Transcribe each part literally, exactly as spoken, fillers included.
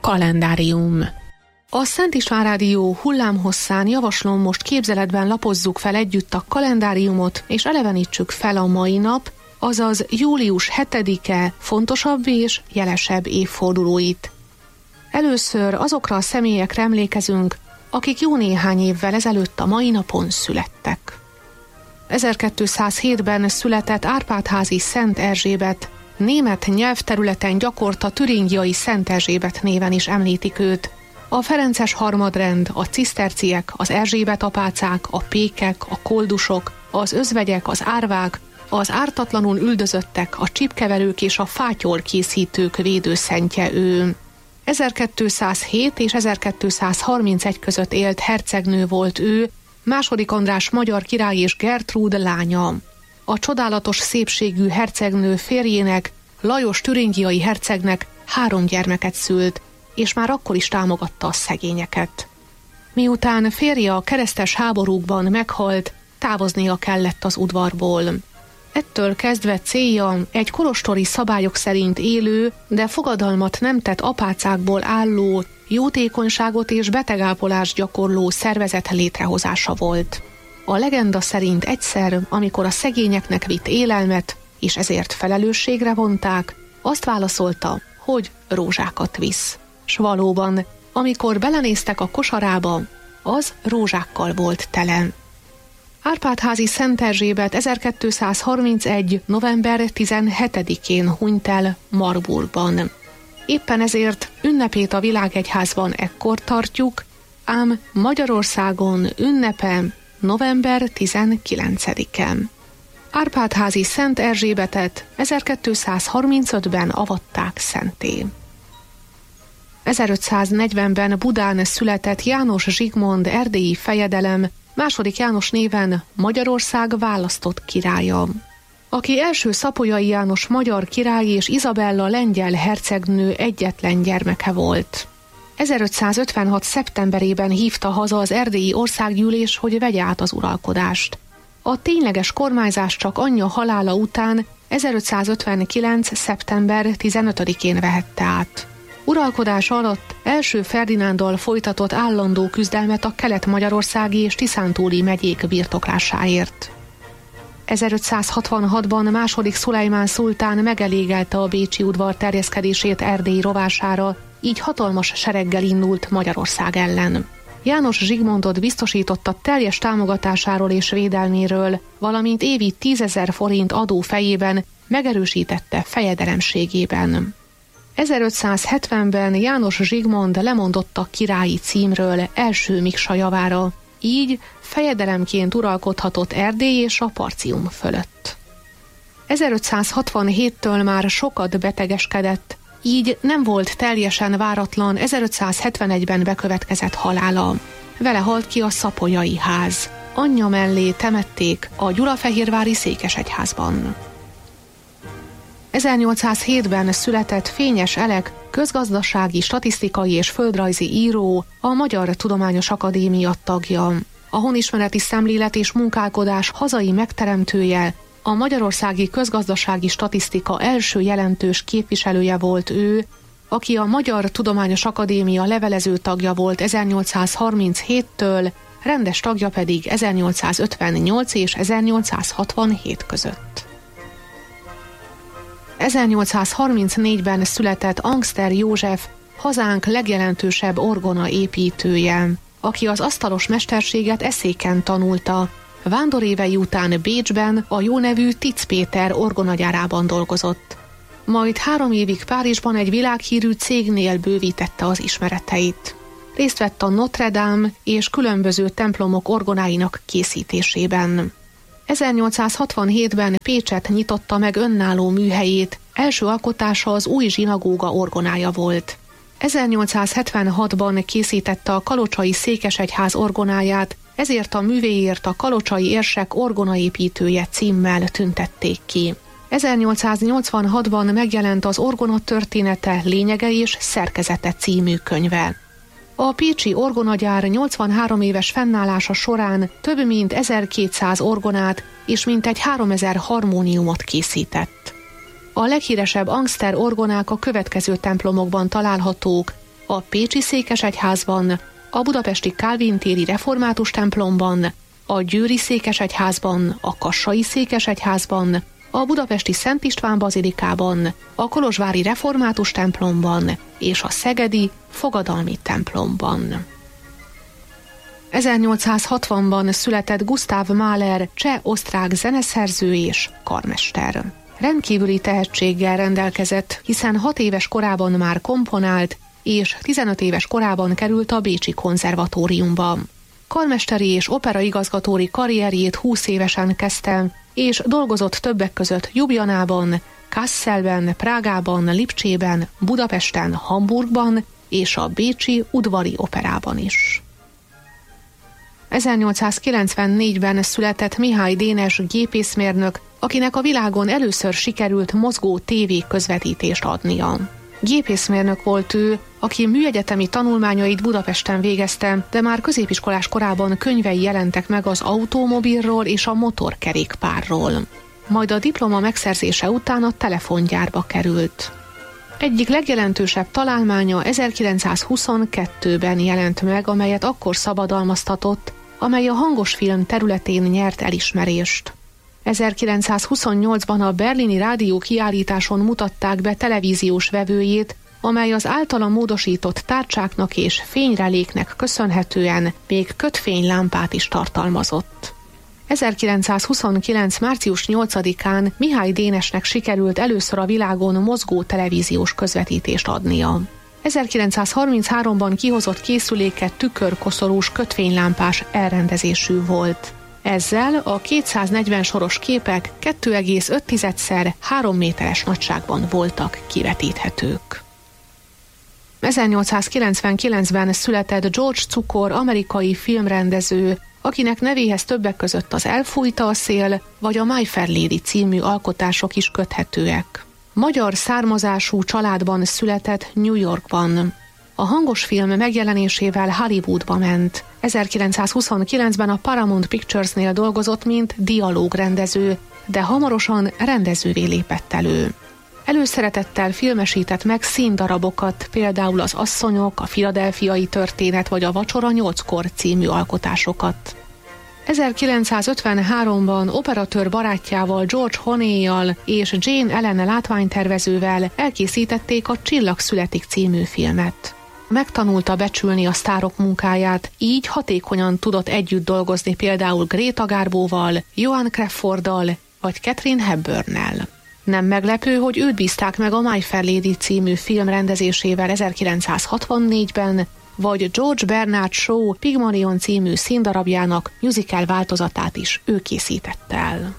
Kalendárium. A Szent István Rádió hullámhosszán javaslom, most képzeletben lapozzuk fel együtt a kalendáriumot, és elevenítsük fel a mai nap, azaz július hetedike fontosabb és jelesebb évfordulóit. Először azokra a személyekre emlékezünk, akik jó néhány évvel ezelőtt a mai napon születtek. ezerkétszázhétben született Árpád-házi Szent Erzsébet, német nyelvterületen gyakorta türingiai Szent Erzsébet néven is említik őt. A ferences harmadrend, a ciszterciek, az Erzsébet apácák, a pékek, a koldusok, az özvegyek, az árvák, az ártatlanul üldözöttek, a csipkeverők és a fátyol készítők védőszentje ő. ezerkétszázhét és ezerkétszázharmincegy között élt hercegnő volt ő, második András magyar király és Gertrúd lánya. A csodálatos szépségű hercegnő férjének, Lajos türingiai hercegnek három gyermeket szült, és már akkor is támogatta a szegényeket. Miután férje a keresztes háborúkban meghalt, távoznia kellett az udvarból. Ettől kezdve célja egy kolostori szabályok szerint élő, de fogadalmat nem tett apácákból álló, jótékonyságot és betegápolást gyakorló szervezet létrehozása volt. A legenda szerint egyszer, amikor a szegényeknek vitt élelmet, és ezért felelősségre vonták, azt válaszolta, hogy rózsákat visz. S valóban, amikor belenéztek a kosarába, az rózsákkal volt tele. Árpád-házi Szent Erzsébet ezerkétszázharmincegy. november tizenhetedikén hunyt el Marburgban. Éppen ezért ünnepét a világegyházban ekkor tartjuk, ám Magyarországon ünnepe november tizenkilencedike. Árpád-házi Szent Erzsébetet ezerkétszázharmincötben avatták szentté. ezerötszáznegyvenben Budán született János Zsigmond erdélyi fejedelem, második János néven Magyarország választott királya, aki első Szapolyai János magyar király és Izabella lengyel hercegnő egyetlen gyermeke volt. ezerötszázötvenhat. szeptemberében hívta haza az erdélyi országgyűlés, hogy vegye át az uralkodást. A tényleges kormányzás csak anyja halála után ezerötszázötvenkilenc. szeptember tizenötödikén vehette át. Uralkodása alatt első Ferdinándal folytatott állandó küzdelmet a kelet-magyarországi és tiszántúli megyék birtoklásáért. ezerötszázhatvanhatban második Szulejmán szultán megelégelte a bécsi udvar terjeszkedését Erdély rovására, így hatalmas sereggel indult Magyarország ellen. János Zsigmondot biztosította teljes támogatásáról és védelméről, valamint évi tízezer forint adó fejében megerősítette fejedelemségében. ezerötszázhetvenben János Zsigmond lemondott a királyi címről első Miksa javára, így fejedelemként uralkodhatott Erdély és a Partium fölött. ezerötszázhatvanhéttől már sokat betegeskedett, így nem volt teljesen váratlan ezerötszázhetvenegyben bekövetkezett halála. Vele halt ki a szapolyai ház. Anyja mellé temették a gyulafehérvári székesegyházban. ezernyolcszázhétben született Fényes Elek, közgazdasági, statisztikai és földrajzi író, a Magyar Tudományos Akadémia tagja. A honismereti szemlélet és munkálkodás hazai megteremtője, a magyarországi közgazdasági statisztika első jelentős képviselője volt ő, aki a Magyar Tudományos Akadémia levelező tagja volt ezernyolcszázharminchéttől, rendes tagja pedig ezernyolcszázötvennyolc és ezernyolcszázhatvanhét között. ezernyolcszázharmincnégyben született Angster József, hazánk legjelentősebb orgona építője, aki az asztalos mesterséget Eszéken tanulta. Vándorévei után Bécsben a jó nevű Ticz Péter orgonagyárában dolgozott. Majd három évig Párizsban egy világhírű cégnél bővítette az ismereteit. Részt vett a Notre Dame és különböző templomok orgonáinak készítésében. ezernyolcszázhatvanhétben Pécset nyitotta meg önálló műhelyét, első alkotása az új zsinagóga orgonája volt. ezernyolcszázhetvenhatban készítette a kalocsai székesegyház orgonáját, ezért a művéért a kalocsai érsek orgonaépítője címmel tüntették ki. ezernyolcszáznyolcvanhatban megjelent az orgona története, lényege és szerkezete című könyve. A pécsi orgonagyár nyolcvanhárom éves fennállása során több mint ezerkétszáz orgonát és mintegy háromezer harmóniumot készített. A leghíresebb Angster orgonák a következő templomokban találhatók: a pécsi székesegyházban, a budapesti Kálvin téri református templomban, a győri székesegyházban, a kassai székesegyházban, a budapesti Szent István bazilikában, a kolozsvári református templomban és a szegedi fogadalmi templomban. ezernyolcszázhatvanban született Gustav Mahler, cseh-osztrák zeneszerző és karmester. Rendkívüli tehetséggel rendelkezett, hiszen hat éves korában már komponált, és tizenöt éves korában került a Bécsi konzervatóriumba. Karmesteri és operaigazgatói karrierjét húsz évesen kezdte, és dolgozott többek között Ljubljanában, Kasselben, Prágában, Lipcsében, Budapesten, Hamburgban és a Bécsi Udvari Operában is. ezernyolcszázkilencvennégyben született Mihály Dénes gépészmérnök, akinek a világon először sikerült mozgó tévé közvetítést adnia. Gépészmérnök volt ő, aki műegyetemi tanulmányait Budapesten végezte, de már középiskolás korában könyvei jelentek meg az automobilról és a motorkerékpárról. Majd a diploma megszerzése után a telefongyárba került. Egyik legjelentősebb találmánya ezerkilencszázhuszonkettőben jelent meg, amelyet akkor szabadalmaztatott, amely a hangos film területén nyert elismerést. ezerkilencszázhuszonnyolcban a berlini rádió kiállításon mutatták be televíziós vevőjét, amely az általa módosított tárcsáknak és fényreléknek köszönhetően még kötfénylámpát is tartalmazott. ezerkilencszázhuszonkilenc. március nyolcadikán Mihály Dénesnek sikerült először a világon mozgó televíziós közvetítést adnia. ezerkilencszázharminchárom. Kihozott készüléke tükörkoszorús kötfénylámpás elrendezésű volt. Ezzel a kétszáznegyven soros képek kettő egész öt három méteres nagyságban voltak kivetíthetők. ezernyolcszázkilencvenkilencben született George Cukor, amerikai filmrendező, akinek nevéhez többek között az Elfújta a szél vagy a My Fair Lady című alkotások is köthetőek. Magyar származású családban született New Yorkban. A hangos film megjelenésével Hollywoodba ment. ezerkilencszázhuszonkilencben a Paramount Picturesnél dolgozott, mint dialógrendező, de hamarosan rendezővé lépett elő. Előszeretettel filmesített meg színdarabokat, például az Asszonyok, a Philadelphiai történet vagy a Vacsora nyolckor című alkotásokat. ezerkilencszázötvenháromban operatőr barátjával, George Honeyjal és Jane Ellen látványtervezővel elkészítették a Csillag születik című filmet. Megtanulta becsülni a sztárok munkáját, így hatékonyan tudott együtt dolgozni például Greta Garbo-val, Joan Crawforddal vagy Catherine Hepburnnel. Nem meglepő, hogy őt bízták meg a My Fair Lady című film rendezésével ezerkilencszázhatvannégyben, vagy George Bernard Shaw Pygmalion című színdarabjának musical változatát is ő készítette el.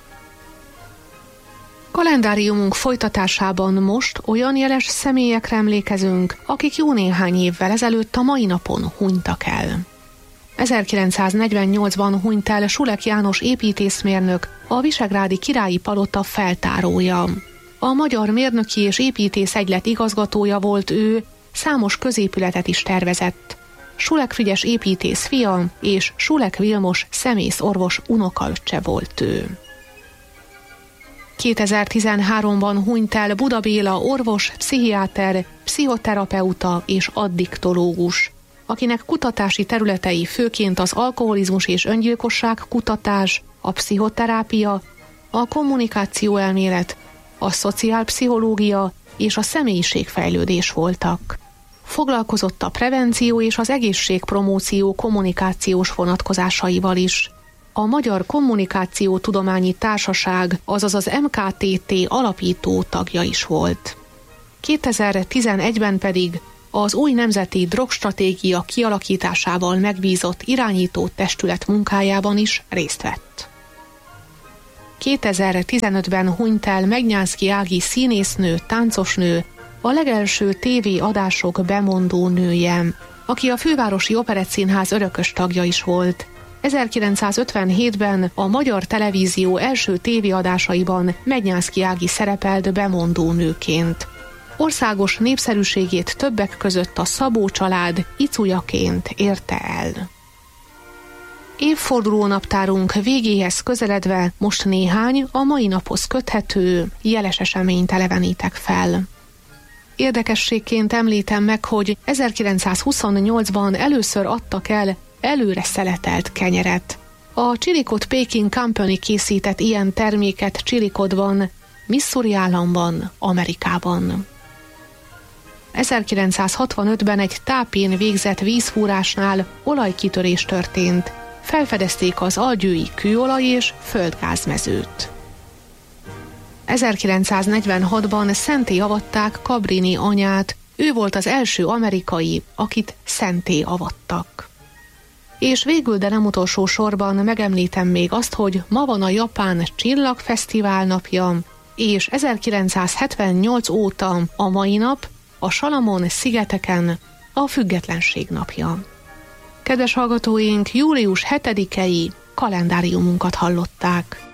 Kalendáriumunk folytatásában most olyan jeles személyekre emlékezünk, akik jó néhány évvel ezelőtt a mai napon hunytak el. ezerkilencszáznegyvennyolcban hunyt el Sulek János építészmérnök, a visegrádi királyi palota feltárója. A Magyar Mérnöki és Építész Egylet igazgatója volt ő, számos középületet is tervezett. Sulek Frigyes építész fia és Sulek Vilmos szemészorvos unokaöccse volt ő. kétezer-tizenháromban hunyt el Buda Béla orvos, pszichiáter, pszichoterapeuta és addiktológus, akinek kutatási területei főként az alkoholizmus és öngyilkosság kutatás, a pszichoterápia, a kommunikációelmélet, a szociálpszichológia és a személyiségfejlődés voltak. Foglalkozott a prevenció és az egészségpromóció kommunikációs vonatkozásaival is. A Magyar Kommunikációtudományi Társaság, azaz az em ká té té alapító tagja is volt. kétezer-tizenegyben pedig az új nemzeti drogstratégia kialakításával megbízott irányító testület munkájában is részt vett. kétezer-tizenötben hunyt el Megnyánszky Ági színésznő, táncosnő, a legelső tévéadások bemondó nője, aki a Fővárosi Operettszínház örökös tagja is volt. ezerkilencszázötvenhétben a Magyar Televízió első tévéadásaiban Megnyánszky Ági szerepelt bemondó nőként. Országos népszerűségét többek között a Szabó család icujaként érte el. Évforduló naptárunk végéhez közeledve most néhány a mai naphoz köthető jeles eseményt elevenítek fel. Érdekességként említem meg, hogy ezerkilencszázhuszonnyolcban először adtak el előre szeletelt kenyeret. A Chillicothe Baking Company készített ilyen terméket Chillicothe-ban, Missouri államban, Amerikában. ezerkilencszázhatvanötben egy tápén végzett vízfúrásnál olajkitörés történt. Felfedezték az algyői kőolaj és földgázmezőt. ezerkilencszáznegyvenhatban szentté avatták Cabrini anyát, ő volt az első amerikai, akit szentté avattak. És végül, de nem utolsó sorban megemlítem még azt, hogy ma van a Japán Csillagfesztivál napja, és ezerkilencszázhetvennyolc óta a mai nap a Salamon-szigeteken a Függetlenség napja. Kedves hallgatóink, július hetedikei kalendáriumunkat hallották.